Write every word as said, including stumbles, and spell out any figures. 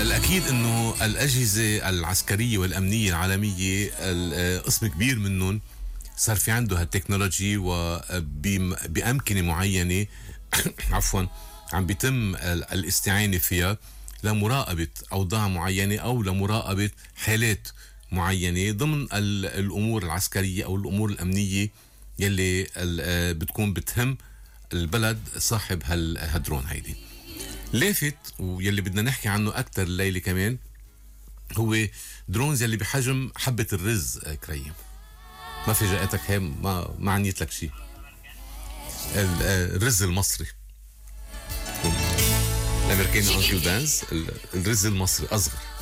الأكيد أنه الأجهزة العسكرية والأمنية العالمية قسم كبير منهم صار في عنده هالتكنولوجي وبأمكنة معينة عفوا عم بيتم الاستعانة فيها لمراقبة أوضاع معينة أو لمراقبة حالات معينة ضمن الأمور العسكرية أو الأمور الأمنية يلي بتكون بتهم البلد صاحب هالدرون هيدي. لافت ويلي بدنا نحكي عنه أكتر الليلة كمان هو درونز يلي بحجم حبة الرز. كريم ما في جاءتك هي ما ما عنيت لك شيء. الرز المصري الامريكاني انكل بانز، الرز المصري اصغر